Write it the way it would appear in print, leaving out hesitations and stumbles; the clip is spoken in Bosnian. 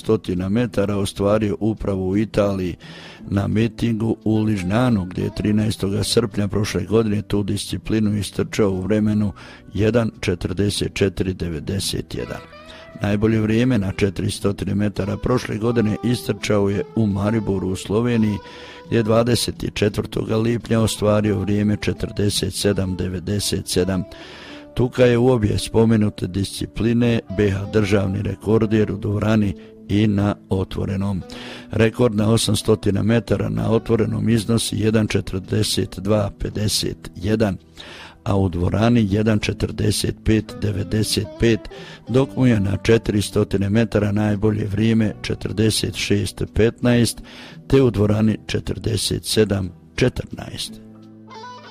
400 metara ostvario upravo u Italiji na mitingu u Ližnjanu, gdje je 13. srpnja prošle godine tu disciplinu istrčao u vremenu 1:44:91. Najbolje vrijeme na 400 metara prošle godine istrčao je u Mariboru u Sloveniji, gdje je 24. lipnja ostvario vrijeme 47:97. Tuka je u obje spomenute discipline BiH državni rekorder u dvorani i na otvorenom. Rekord na 800 metara na otvorenom iznosi 1:42:51, a u dvorani 1:45:95, dok mu je na 400 metara najbolje vrijeme 46:15, te u dvorani 47:14.